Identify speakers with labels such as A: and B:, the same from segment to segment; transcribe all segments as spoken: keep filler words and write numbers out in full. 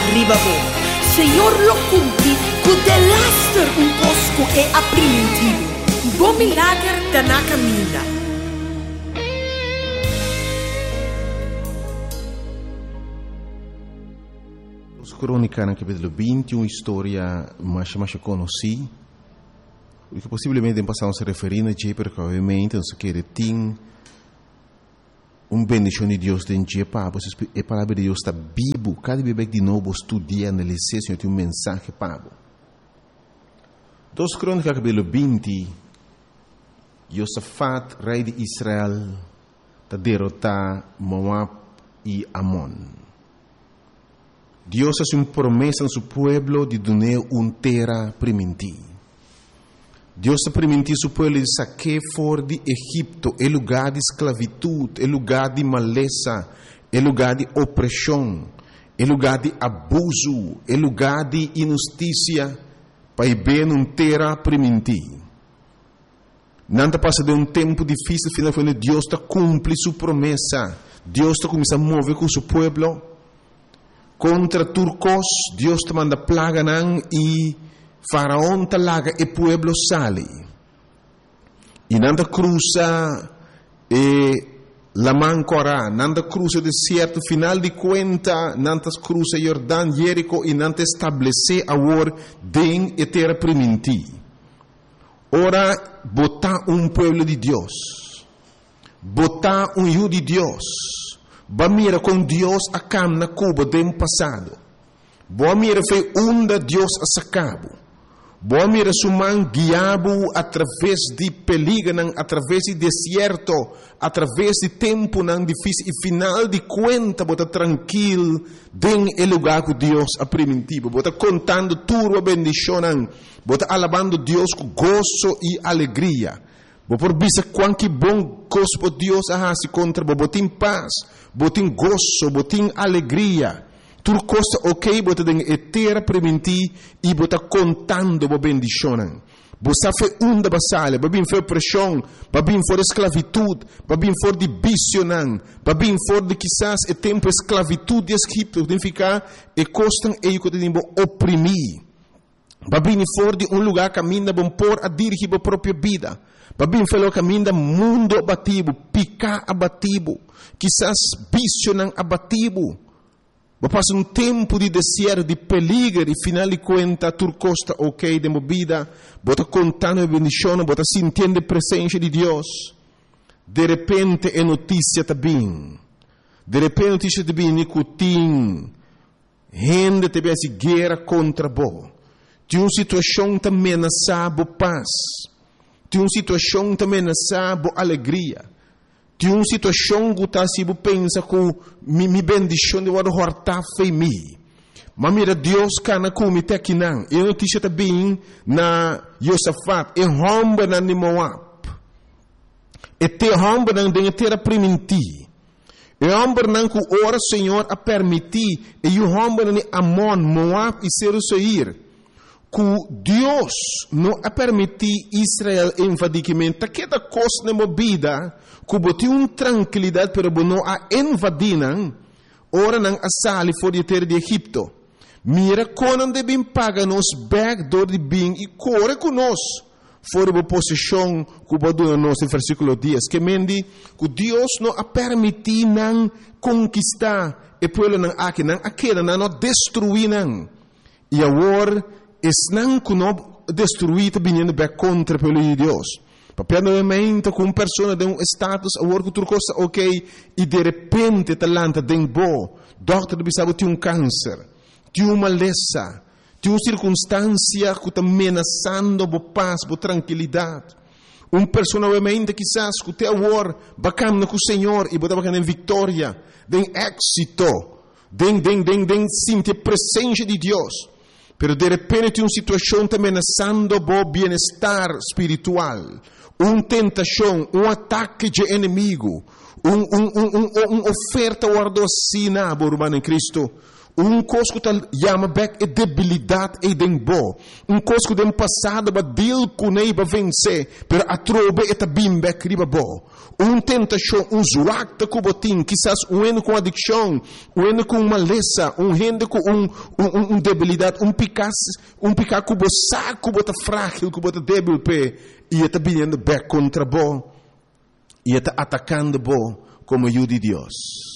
A: arriba bo. Senhor lo cumpri, cu de laster un cosco e apprimentivo. Bo milagre da na cammina.
B: Os crônicas no capítulo vinte, uma história mais mais conhecida, o que possivelmente passamos a referir a Jé, porque obviamente não se quer ter uma bendição de Deus dentro de Jé, a palavra de Deus está vivo, cada vez de novo estudia, analisar, Senhor, tem um mensagem para você. Dos crônicas capítulo vinte, Josafat, rei de Israel, está derrotar Moab e Amon. Deus hace uma promessa a seu povo de dar uma terra primitiva. Deus está permitindo seu povo de saquear fora de Egipto, é lugar de esclavitud, é lugar de maleza, é lugar de opressão, é lugar de abuso, é lugar de injustiça, para ver uma terra primitiva. Não passa de um tempo difícil, final quando Deus está cumpre sua promessa. Deus está começando a mover com seu povo. Contra turcos, Deus te manda plaga nan e faraón te laga e pueblo sale. E nanda cruza e la mancora, nanda cruza o deserto, final de conta, nanda cruza Jordão, Jerico e nanda estabelece agora den e terra primitiva. Ora, botar um pueblo de Deus, botar um hijo de Deus, ba mira com Deus a cam na Cuba do passado. Boa mira foi onde Deus a sacabo. Boa mira suman guiabo através de peligro, através de deserto, através de tempo não difícil e final de conta bota tranquilo den el lugar que Deus a primitivo. Bota contando tudo a bendição, bota alabando Deus com gozo e alegria. Bo por bisa quanto bom coisa Deus a se contra bo botin paz, botin gozo, botin alegria. Tudo coisa ok, bota den etera prementi e bota contando bo bendição. Bo safe unda basale, babin for pressão, babin for esclavitud, babin for de bicionan, babin for de quizás e tempo esclavitud de Egipto, significa e costan e que tem bo oprimir. Babin for de um lugar caminha bom por a dirigir a própria vida. Babin felo caminha mundo abativo, picar abativo, quizás visionan abativo. Ba passa um tempo de deserto, de peligro, e final de conta, tur costa ok de movida, bota contando a bendição, bota sentindo a presença de Deus. De repente é notícia também. De repente notícia também, nicotim, gente te vê guerra contra bo. De uma situação também ameaçar bo paz. De uma situação também ameaçar bo alegria. De uma situação que está se pensa que mi, mi bendição de wado horta foi mi. Mas mira Deus cana com mi te não. E notícia também na Josafat, e romba na de Moab. E te romba na de terra primiti. E romba na que ora Senhor a permitir, e o romba na de Amon, Moab e Seir. Que Deus não a permitir Israel invadimento, que da coisa na movida, que botou uma tranquilidade, pero não a invadiram, ora não a sali fora de terra de Egipto. Mira quando devem pagar nos backdoor de bem e corre conosco, fora da posição que botou nos no versículo dez, que mendi que Deus não a permitir não conquistar e pueblo não aqui não aquela não destruir não. E agora es não que não destruir vindo bem contra o povo de Deus. Papel novamente com uma pessoa de um status, agora que tudo coisa ok, e de repente talanta de bo, doctor bisabo tem um câncer, tem uma maleza, tem uma circunstância que está ameaçando a paz, a tranquilidade. Uma pessoa novamente quizás que tem agora bacana com o Senhor e bota bacana em vitória, de êxito, de de de de sentir a presença de Deus. Pero de repente tem uma situação também ameaçando o bem-estar espiritual, uma tentação, um ataque de inimigo, uma um, um, um, um oferta guardocina, irmão em Cristo, Um coisa que chama back é debilidade e dembo. Um coisa que dem passado ba deal com nei ba vencer, pero a trobe é também back riba bo. Um tentação, um zuacta com botim, quizás um eno com adicção, um eno com maleza, um rende com um um, um debilidade, um picas, um picar com bo saco, bota frágil, com bota débil pe, e está vindo back contra bo, e está atacando bo como eu de Deus.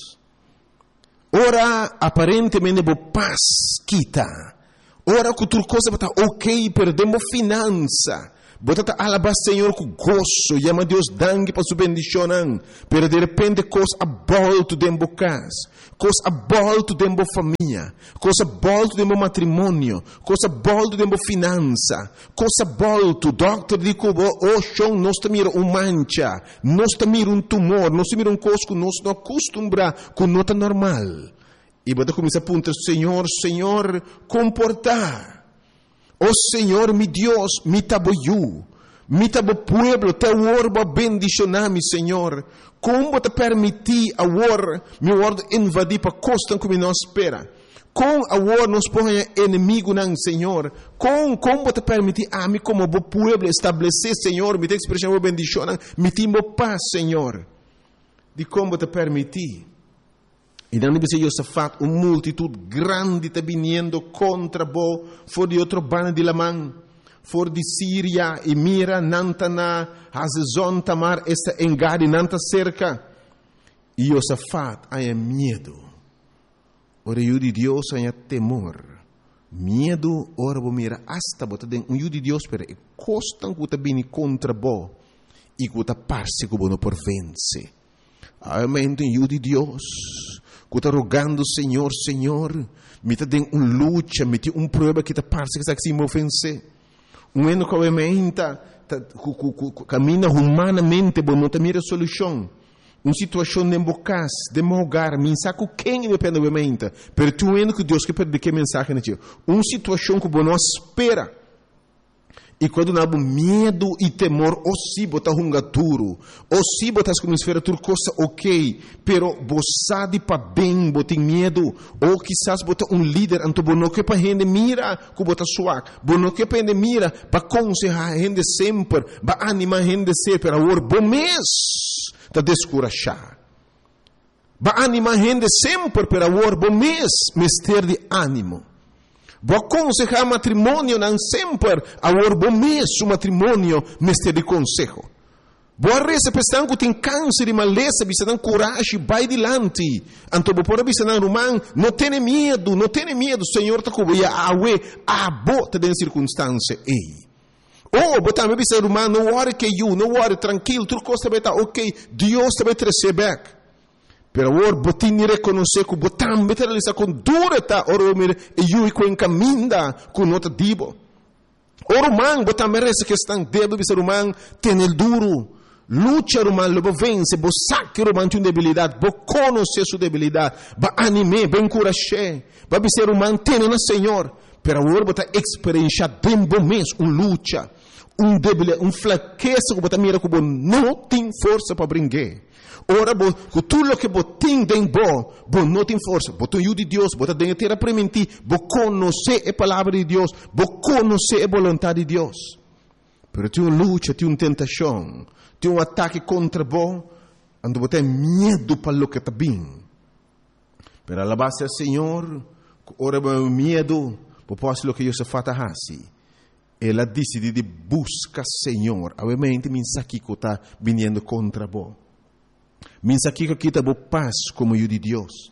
B: Ora, aparentemente, bo paz quita. Ora, que tudo coisa está ok, perdemos finança. Bota alabar Senhor com gozo, chama Deus dangue para sua bendição. Pero de repente, coisa a volta dentro da casa, coisa a volta dentro da família, coisa a volta dentro do matrimônio, coisa a volta dentro da finança, coisa a volta. O doctor diz que o chão nós mira um mancha, nós mira um tumor, nós mira um coisa que nós não acostumbramos com nota normal. E bota começa a apontar, Senhor, Senhor, comportar. Oh Senhor, mi Deus, mi taboyu, mi tabo pueblo, te orba bendicionar-me, Senhor. Como te permitir a war, mi word invadir para costa como nós espera. Com a war nos põe inimigo não, Senhor. Com como te permitir a mim como bo pueblo estabelecer, Senhor, mi te expressão bendição, mi timbo paz, Senhor. De como te permitir. E não deve ser Josafat, uma multitud grande está vindo contra bo, for de outro bando de Lamã, for de Síria, e mira, Nantana, Hazezon, Tamar, esta engade, Nanta cerca. E Josafat, há medo. Ora, eu de Deus, há temor. Medo, ora, vou mira, hasta, bota den, um de Deus, pero e costam que está vindo contra bo, e que está parce que não por vence. Amém, eu de Deus. Que está rogando, Senhor, Senhor, me está dando uma luta, me tem uma prova que está parece que está se ofencer. Um ano que obviamente caminha humanamente, bom, não tem mira solução. Uma situação de embocas, de mogar, me saco quem depende obviamente. Pero tu ano que Deus quer perder que mensagem, né? Uma situação que bom não espera. E quando nós temos medo e temor, ou se botar runga duro, ou se botar como esfera tudo coisa ok, pero você de para bem, botar medo, ou quizás botar um líder, então bono que para gente mira, que botar suave, bono que para gente mira, para aconselhar a gente sempre, para animar a gente sempre, para o bom mês, para descorachar. Para animar a gente sempre, para o bom mês, mister de ânimo. Vou aconselhar matrimônio não sempre, agora bom mês o matrimônio, mestre de conselho. Boa reza pensando que tem câncer e maleza, bisa não coragem, vai adiante. Então, por bisa não romano, não tenha medo, não tenha medo, Senhor está com você, a we, a bota de circunstância, ei. Oh, botar me bisa romano, não ore que eu, não ore tranquilo, tudo coisa vai estar ok, Deus vai te receber. Pero agora, botin ni reconhecer que botam beter lisa com dura ta oro mir e eu com encaminda com nota dibo. Oro man botam merece que estão debo bisa romano tem el duro. Lucha romano lobo vence, bo saque romano tem debilidade, bo conhecer sua debilidade, ba anime, ba encorajar, ba bisa romano tem na Senhor. Pero agora botar experiência dembo mês um lucha, um debilidade, um fraqueza que botam mira que bo não tem força para brincar. Ora, bo, tudo o que bo tem dentro bo, bo não tem força, bo tem de Deus, bo tem que permitir, bo conhecer a palavra de Deus, bo conhecer a vontade de Deus. Pero tem uma luta, tem uma tentação, tem um ataque contra bo, ando bo tem medo para o que está bem. Pero a base do Senhor, ora bo medo, bo posso o que eu se fata assim. Ela decide de buscar Senhor, obviamente me saque que está vindo contra bo. Minsa aqui que está boa paz como eu de Deus.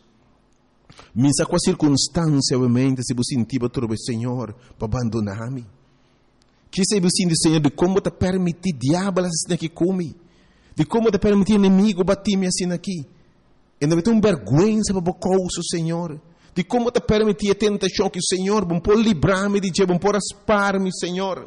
B: Minsa com a circunstância, obviamente, se você sentir para o Senhor para abandonar-me. Que se você sentir, Senhor, de como te permitir diabo assim aqui comigo. De como te permitir inimigo bater-me assim aqui. E não vai ter uma vergonha para o coisa, Senhor. De como te permitir a tentação que o Senhor, bom por livrar-me de Deus, bom por aspar-me, Senhor.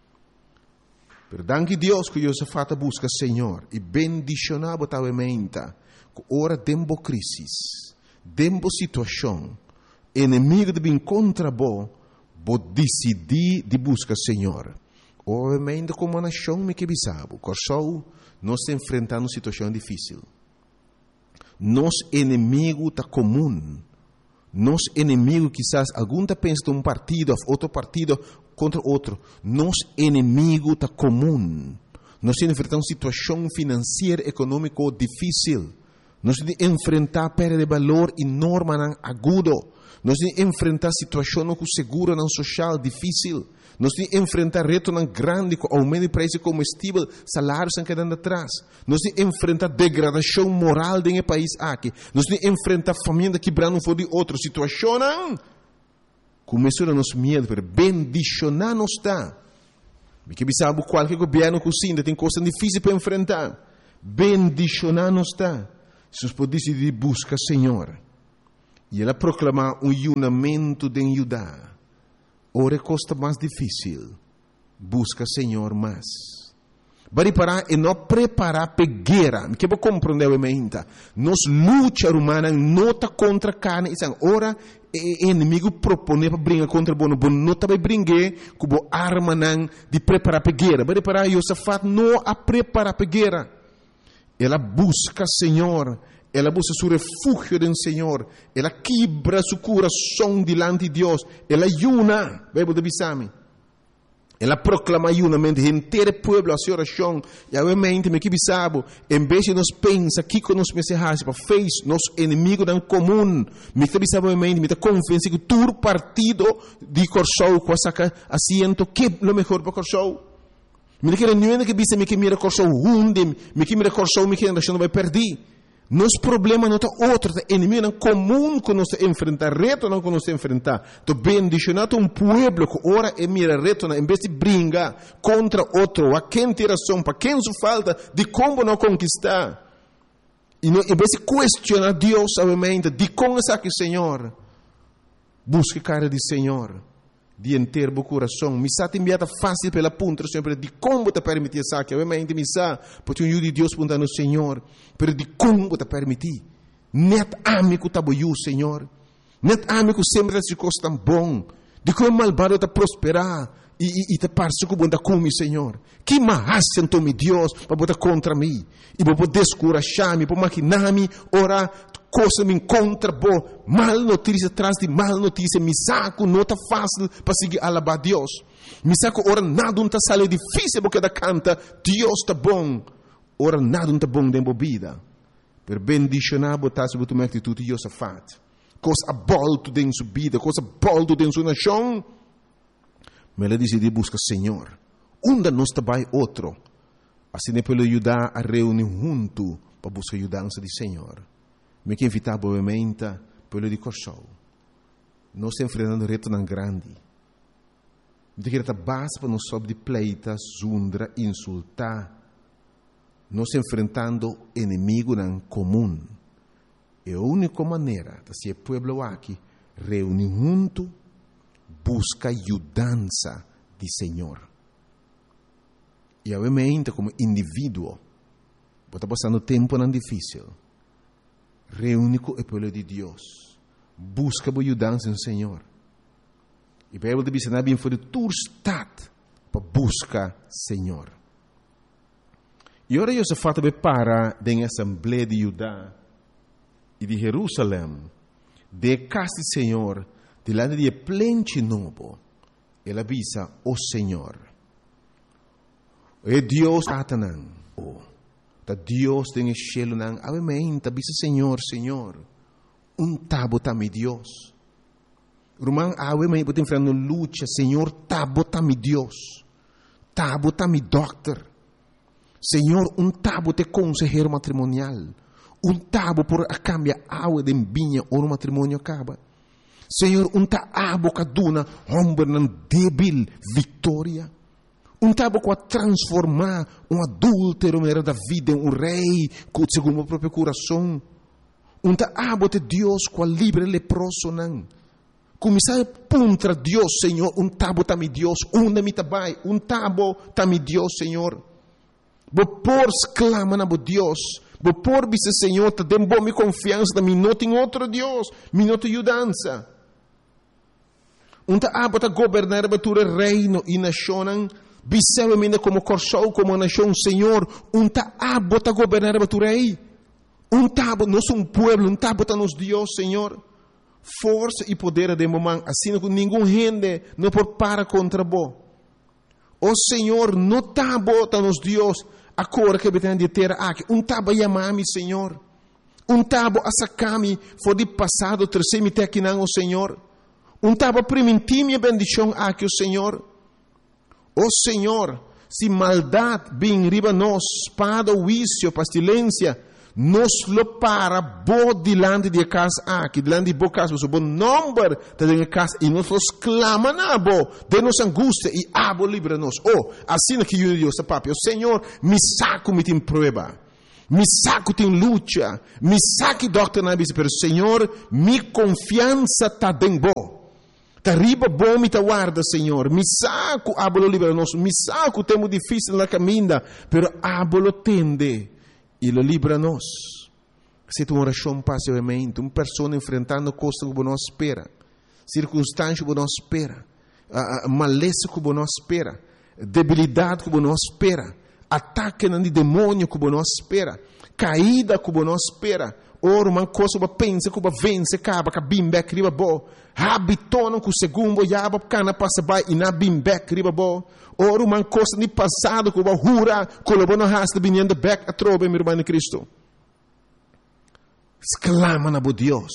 B: Pero danke Deus que eu se fata busca Senhor e bendicionar botavamente que ora dembo crisis, dembo situação, inimigo de bem contra bo, bo decidir de busca Senhor. Obviamente como a nação me que bisabo, corsou nós enfrentando situação difícil. Nos inimigo tá comum, Nos inimigos, quizás, algum tá pensa de um partido, outro partido contra outro. Nos inimigo tá comum. Nós enfrentamos situação financeira, econômica difícil. Nós enfrentar perda de valor enorme, agudo. Nós enfrentar situação com seguro social difícil. Nós enfrentar reto grande com aumento de preço de combustível, salários estão quedando atrás. Nós enfrentar degradação moral do país aqui. Nós enfrentar família quebrando um de outra situação. Começou a nos medo, pero bendicionar não está. Porque sabe qualquer governo cozinha tem coisas difíceis para enfrentar. Bendicionar não está. Se nós podemos decidir buscar Senhor. E ela proclamar um unamento de ajudar. Ora costa mais difícil. Busca Senhor mais. Bari parar e não preparar pegueira. Que vou compreender a mente. Nos luta humana não está contra carne. Ora o inimigo propõe para brincar contra bono. Bono não está para brincar com a arma de preparar pegueira. Bari parar e Josafat não a preparar pegueira. Ela busca Senhor. Ela busca seu refúgio do Senhor. Ela quebra seu coração diante de Deus. Ela ayuna. Bebo de bisame. Ela proclama ayunamento. Inteiro pueblo a sua oração. E obviamente, me que bisabo. Em vez de nos pensa que com nos mensagens para fez nos inimigos em comum. Me que bisabo obviamente. Me que confiança que todo partido de Corsou com saca asiento que é o melhor para Corsou. Me que não é que bisa me que mira Corsou hunde. Me que mira Corsou me que a nação vai perder. Nosso problema não é outro, é inimigo em comum que nós enfrentar, reto não que nós enfrentar. Então, bendicionado um povo que ora e mira reto, em vez de brincar contra outro, a quem tem razão, para quem se falta, de como não conquistar. E não, em vez de questionar Deus, obviamente, de como é que o Senhor, busque cara de Senhor. De inteiro o coração. Misa te enviada fácil pela punta, sempre de como te permitir essa que obviamente misa, porque um de Deus punta no Senhor, pero de como te permitir. Net amigo taboiu, Senhor. Net amigo sempre se costa tão bom. De como malvado te prosperar e, e, e te parece que bom come, Senhor. Que mais sentou me Deus para botar contra mim e para descurajar-me, para maquinar-me, orar. Coisa me encontra boa, mal notícia atrás de mal notícia, me saco, não está fácil para seguir alabar Deus. Me saco, ora nada não está sale difícil porque da canta, Deus está bom. Ora nada não está bom dentro da vida. Per bendicionar, botar sobre tua atitude, Josafat. Coisa abolto dentro sua vida, coisa abolto dentro sua nação. Mas ela decide buscar Senhor. Onde nós trabalha outro. Assim é para ajudar a reunir junto para buscar a ajudança do Senhor. Me que invitar obviamente pelo de Corsou. Nós estamos enfrentando reto tão grande. De que está base para nós sobre de pleita, zundra, insultar. Nós estamos enfrentando inimigo em comum. É a única maneira de ser pueblo aqui reunir junto, busca ajudança de Senhor. E obviamente como indivíduo, está passando tempo não difícil. Reúne com o povo de Deus. Busca a ajudança no Senhor. E a Bíblia diz que bem foi de tua estado para buscar Senhor. E agora eu se fata para da Assembleia de Judá e de Jerusalém, de casa do Senhor, de lá de plente novo, ela avisa o Senhor. É Deus Satanás. Da Deus tem cielo nang obviamente bisa Senhor, Senhor. Um tabo tami Deus. Rumang awe may puting frano lucha, Senhor, tabo tami Deus. Tabo tami doctor. Senhor, um tabo te consejero matrimonial. Um tabo por a cambia awe de binha ou matrimônio acaba. Senhor, um tabo kaduna hombre nan débil vitória. Um tabo para transformar um adúltero da vida em um rei segundo o próprio coração. Um tabo de Deus com a livre leproso não. Começar a puntra Deus, Senhor. Um tabo tá mi Deus. Um da mi tabai. Um tabo tá mi Deus, Senhor. Bo por exclama na bo Deus. Bo por bisa Senhor te dem bom mi confiança da mi não tem outro Deus. Mi não tem ajudança. Um tabo tá governar batura reino e nação. Biseu mina como Corsou, como nação, Senhor, um tabo está governar a tu rei. Um tabo, nós somos um povo, um tabo está nos Deus, Senhor. força e poder de mamãe, assim que nenhum gente não pode parar contra bo. O Senhor não está botando nos Deus a cor que tem de ter aqui. Um taba chamar-me, Senhor. Um taba a sacar-me for de passado, terceiro me aqui não, o Senhor. Um taba permitir minha bendição aqui, o Senhor. O Senhor, se maldade vem riba nós, espada, vício, pestilência, nos lo para bo dilante de casa aqui, dilante de bo casa, o bom número de casa, e nós los clama na bo, de nos angústia, e abo livra-nos. Oh, assim que eu Deus, papi, o Senhor, me saco me tem prova, me saco tem luta, me saque doctor na bisa, pero Senhor, me confiança está bem bo. Tá riba bom me tá guarda, Senhor. Me saco, abolo livra-nos, me saco, temo difícil na caminha, pero abolo tende. E lo libra-nos. Se tu oração passivamente, uma pessoa enfrentando coisas que não espera, circunstâncias que não espera, uh, maleza que não espera, debilidade que não espera, ataque de demônio que não espera, caída que não espera, ora uma coisa que pensa que vence, acaba que bimbek riba bo, habitono que segundo yaba cana passa by e na bimbek riba bo. Ora uma coisa de passado que vai jura, que o bono hasta vinhando back a trobe, meu irmão em Cristo. Exclama na bo Deus.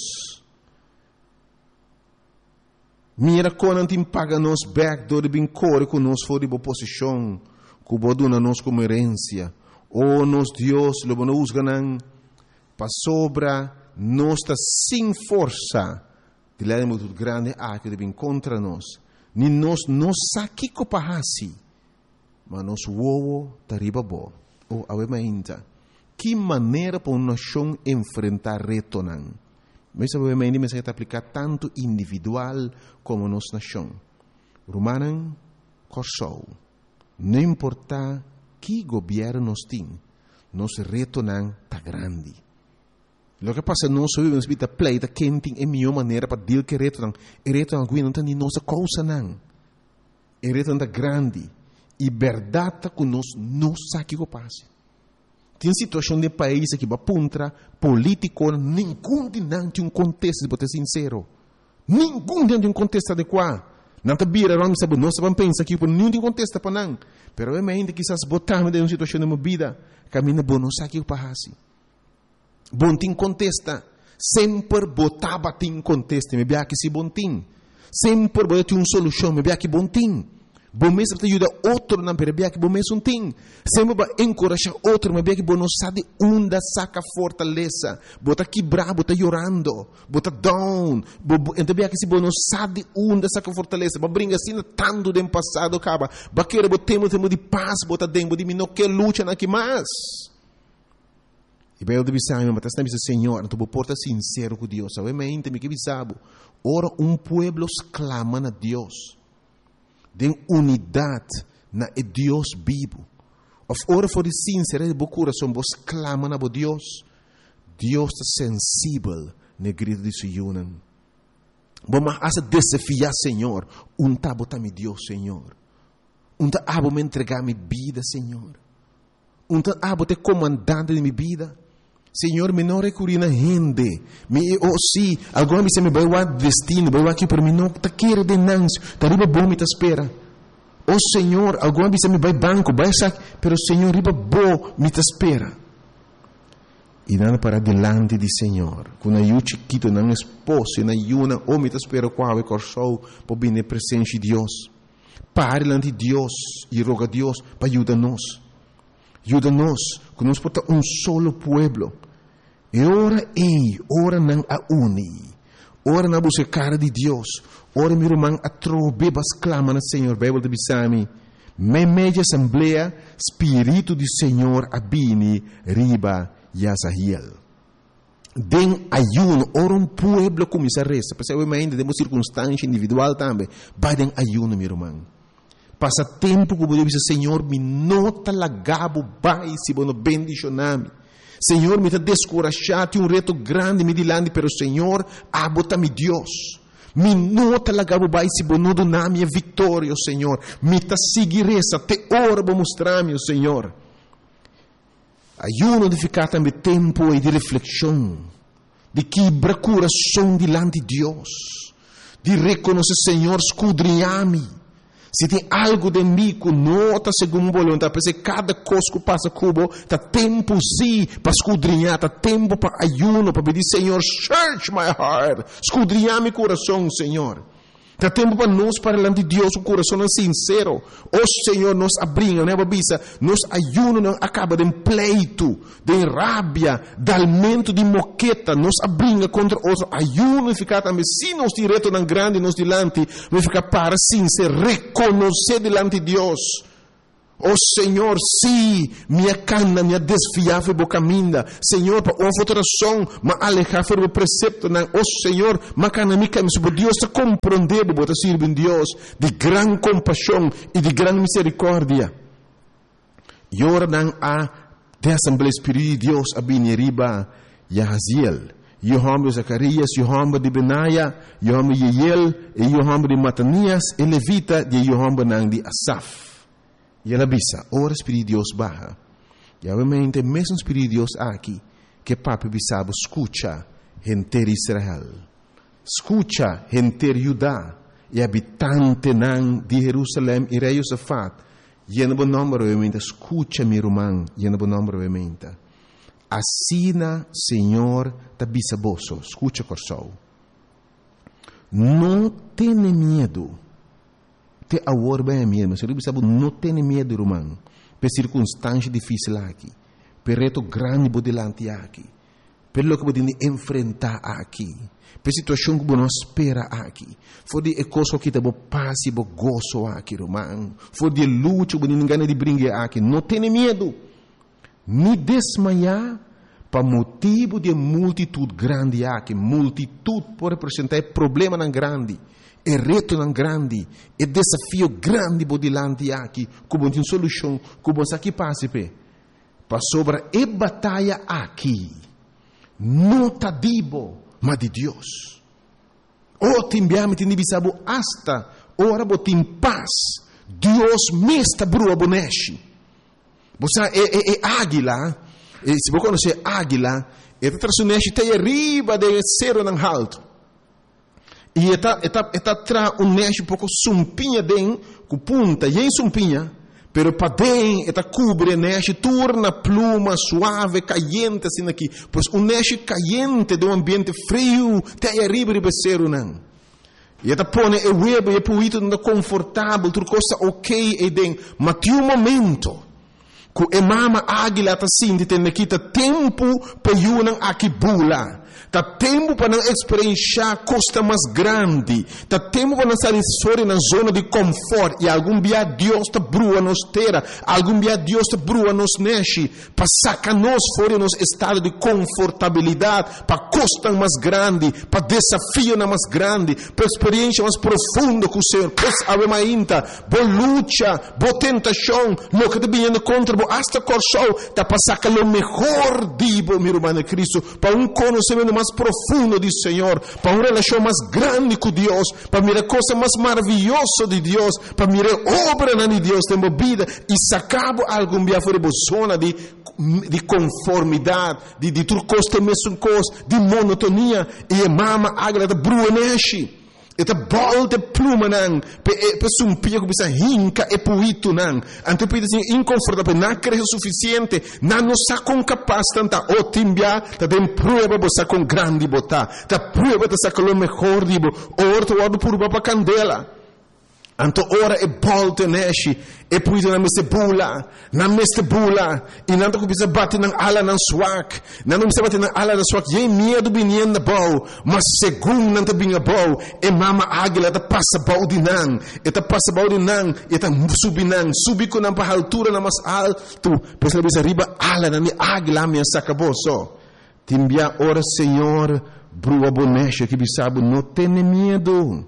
B: Mira quando não te paga nos back do de bem core com nos for de boa posição, que o boduna nos como herência. Oh, nos Deus, lo bono usganan, para sobra, nos está sem força. De lá é muito grande, ah, que deve contra nós. Ni nos não sabe que pahasi, mas nos wowo tariba bo. O awemainta, que maneira para uma nação enfrentar reto não? Mas awemainta me se aplicar tanto individual como nos nação. Romanan corsou, não importa que governo nos tem, nos reto não tá grande. Lo que passa nós vivemos vida pleita quem é melhor maneira para dizer que reto não, e reto não não tem nossa causa não, e reto não grande, e verdade que nós não sabe o que passa. Tem situação de país que vai puntra político, nenhum de não tem um contexto, de ser sincero, nenhum tem um contexto adequado. Não te vira, não sabe, nós vamos pensar que nenhum tem contexto para não, pero é ainda que quizás botarmos em uma situação de uma vida, caminha bom, não sabe o que passa. Bom tim contesta, sempre botava tim contesta, me bia que se bom tim, sempre botava uma solução, me bia que bom tim, bom mesmo te ajuda outro não, me bia que bom mesmo tim, sempre vai encorajar outro, me bia que bom não sabe onde saca fortaleza, bota quebrar, bota chorando, bota down, então bia que se bom não sabe onde saca fortaleza, vai brincar assim tanto do passado acaba, vai querer botemos temos de paz, bota dentro de mim não quer luta na que mais. E bem, eu disse, mas está dizendo, Senhor, tu porta sincero com Deus. Sabe, mas ainda me que bisabo. Ora, um pueblo clama a Deus. De unidade na Deus vivo. Of ora for sincero de bo coração, vos clama a Deus. Deus está sensível na grito de Sion. Vamos a desafiar, Senhor. Um tabo tá me Deus, Senhor. Um tabo me entregar minha vida, Senhor. Um tabo te comandante de minha vida. Senhor, me não recorri na gente. Me, oh, sim, agora me se me vai o destino, vai aqui para mim, não está querendo de nancio, está riba bom, me espera. Oh, Senhor, agora me se me vai banco, vai sac, pero Senhor, riba bom, me espera. E não para delante de Senhor, quando eu chiquito, não esposo, na yuna, oh, me espera, qual é o show, para vir na presença de Deus. Pare diante de Deus e roga a Deus para ajudar-nos. Ajuda-nos, que nós podemos um solo pueblo. E ora ei, ora não a uni. Ora na buscar de Deus. Ora meu irmão a trobe bas clama na Senhor. Bíblia de Bisami. Me meia assembleia, Espírito de Senhor abini riba Yazahiel. Den ayuno, ora um pueblo começa a resta. Porque eu ainda temos circunstância individual também. Vai den ayuno, meu irmão. Passa tempo que eu digo, Senhor, me nota lagabo, vai, se bono bendicioname. Senhor, me está descorajado, um reto grande, me dilande, pero Senhor, abota-me Deus. Me nota lagabo, vai, se bono doname a vitória, Senhor. Me está seguiressa, te ora, vou mostrar-me, Senhor. Ayuno de ficar também tempo e de reflexão. de quebrar coração diante de Deus, de reconhecer, Senhor, escudrinha-me. Se tem algo de mim que não está segundo a vontade, porque cada coisa que passa cubo, está tempo sim para escudrinhar, está tempo para ayuno, para pedir, Senhor, search my heart, escudrinhar meu coração, Senhor. Está tempo para nós, para diante de Deus, o coração é sincero. O Senhor nos abrinha, né, babisa? Nos ayuno não acaba de pleito, de rabia, de aumento de moqueta, nos abrinha contra os ayuno e ficar também, se nos direto não grande, nos dilante, vai ficar para sincero, reconhecer diante de Deus. Oh Senhor, sim, minha cana, minha desviava e caminha. Senhor, para uma alteração, mas alejar o precepto, não. Oh Senhor, mas cana me caminha, sobre Deus te compreender, para servir Deus de gran compaixão e de gran misericórdia. E ora não há de Assembleia Espírita de Deus a bineriba Yahaziel, Yohamba de Zacarias, Yohamba de Benaia, Yohamba de Yeiel, e Yohamba de Matanias, e Levita de Yohamba não de Asaf. E ela bisa, ora Espírito de Deus barra. E obviamente, mesmo Espírito de Deus aqui, que papi bisabo, escucha, gente de Israel. Escucha, gente de Judá, e habitante nan de Jerusalém, e rei Josafat. E no bom nome, obviamente, escucha, meu irmão, e no bom nome, obviamente. Assina, Senhor, da bisaboso, escucha, corsou. Não tenha medo. Te agora bem mesmo, mas eu sabe não tem medo, irmão, por circunstância difícil aqui, por reto grande por delante aqui, pelo que podemos enfrentar aqui, por situação que nós espera aqui, for de coisa que temos paz e gozo aqui, irmão, for de luta que ninguém de brincar aqui, não tem medo, me desmaiar para motivo de multitude grande aqui, multitude por representar problema não grande. É reto não grande, é desafio grande por delante aqui, como tem solução, como aqui passa pe, para sobre a batalha aqui, não tá dibo, mas de Deus. O timbiame tem bisabo hasta ora botim paz, Deus mesta brua boneshi. Você é, é, é águila, e se você conhecer águila, é traçuneshi tem arriba de cero não alto. E está está está tra um neste pouco sumpinha den com punta e em sumpinha, pero para den está cobre neste torna pluma suave caliente assim aqui, pois um neste caliente de um ambiente frio tem arriba de becero não. E está põe o web e puito não confortável, tudo coisa ok e den, mas tem um momento que a mama águila está assim de ter naquita tempo para yunan aqui bula. Tá tempo para não experienciar costa mais grande. Tá tempo para não sair fora na zona de conforto. E algum dia Deus te brua nos terra. Algum dia Deus te brua nos neche. Para sacar nós fora nos estado de confortabilidade. Para costa mais grande. Para desafio mais grande. Para experiência mais profunda com o Senhor. Pois ave mainta. Boa luta. Boa tentação. Lo que te vindo contra. Boa hasta corção. Tá para sacar o melhor dibo, meu irmão Cristo. Para um conhecimento mais profundo do Senhor, para uma relação mais grande com Deus, para mirar coisa mais maravilhosa de Deus, para mirar obra de Deus na vida e sacar algum dia fora da zona de, de conformidade, de, de tudo coisa mesmo coisa, de monotonia, e a mama águia da bruaneshi. Eta bol de pluma nang, pe pe sumpia que bisa hinca e puito nang. Ante pide assim inconfortável, não cresce suficiente, não nos sacam capaz tanta o timbia, ta tem prueba bo sacam grande botar, ta prueba ta sacam o melhor dibo, orto wado por baba candela. Anto ora e bolte neshi e puito na meste bula, na meste bula, e nanto que bisa bate nang ala nang swak, não bisa bate nang ala nang swak, e medo binien na bau, mas segundo nanto binga bau, e mama águila ta passa bau di nang, e ta passa bau di nang, e ta subi nang, subi ko nang pa altura na mas alto, pesa bisa riba ala na ni águila minha sacaboso. Timbia ora Senhor, brua bonecha que bisabo, não tenha medo.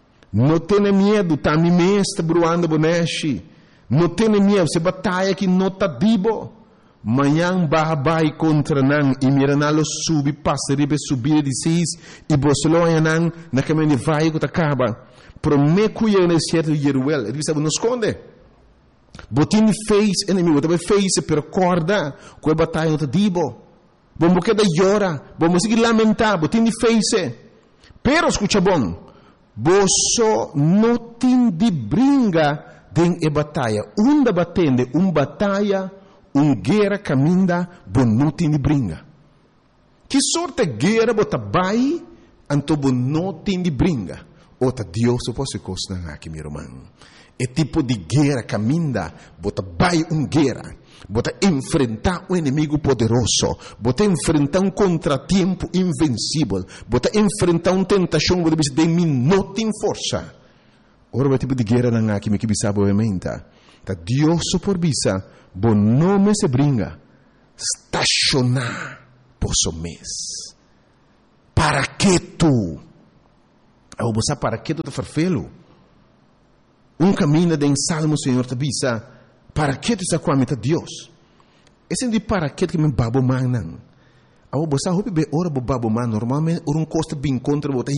B: Não tenha medo, tá me mesta bruando bonechi. Não tenha medo, você batalha que não tá dibo. Manhã babai contra nan e miranalo subi passa ribe subir de seis e bosloia nan na caminho vai que tá acaba. Prometo que é certo Jeruel, ele sabe não esconde. Botin fez inimigo, também fez per corda, com batalha não tá dibo. Vamos queda llora, vamos seguir lamentar, vos tiene face. Pero escucha bom, vos no tiene bringa den e batalha. Unda batende, un batalha, un guerra caminda, vos no tiene bringa. Que sorte guerra bota bai, anto vos no tiene bringa. Ota Deus eu posso costar aqui, meu irmão. É tipo de guerra caminda, bota bai un guerra. Bota enfrentar um inimigo poderoso, bota enfrentar um contratempo invencível, bota enfrentar uma tentação que você tem não tem força. Ora o tipo de guerra não há que me que bisabo obviamente. Tá Deus por bisa, bom nome se bringa, estacionar posso mês. Para que tu? Ao você para que tu te farfelo? Um caminho de salmo Senhor te bisa. Para que tu está com a meta Deus? Esse é de para que que me babo manan. Ao você hope be ora bo babo man normalmente or um costa bem contra bota